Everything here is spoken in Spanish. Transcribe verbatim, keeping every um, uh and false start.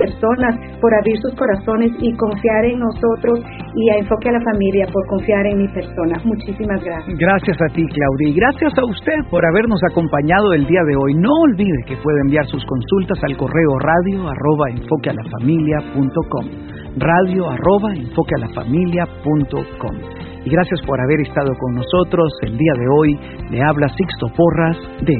personas por abrir sus corazones y confiar en nosotros, y a Enfoque a la Familia por confiar en mi persona. Muchísimas gracias. Gracias a ti, Claudia, y gracias a usted por habernos acompañado el día de hoy. No olvide que puede enviar sus consultas al correo radio arroba enfoquealafamilia.com, radio arroba enfoquealafamilia.com. Y gracias por haber estado con nosotros el día de hoy. Le habla Sixto Porras de